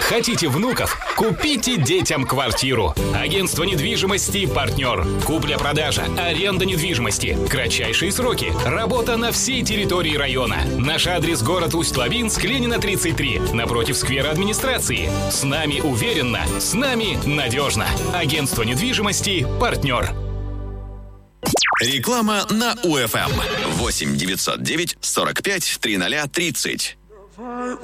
Хотите внуков? Купите детям квартиру. Агентство недвижимости «Партнер». Купля-продажа, аренда недвижимости, кратчайшие сроки, работа на всей территории района. Наш адрес — город Усть-Лабинск, Ленина, 33, напротив сквера администрации. С нами уверенно, с нами надежно. Агентство недвижимости «Партнер». Реклама на УФМ. 8 909 45 00 30.